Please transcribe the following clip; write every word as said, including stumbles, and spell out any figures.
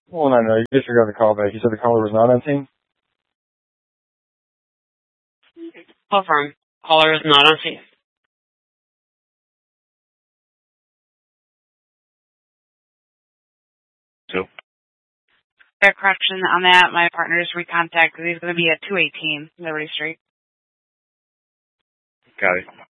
Well, no, no, you disregard the callback. You said the caller was not on scene? Confirm. Caller is not on scene. So? Fair correction on that. My partner's recontacted. He's going to be at two eighteen Liberty Street. Got it.